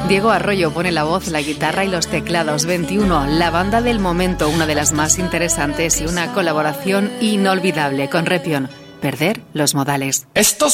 Diego Arroyo pone la voz, la guitarra y los teclados. 21, la banda del momento, una de las más interesantes y una colaboración inolvidable con Repión. Perder los modales. Estos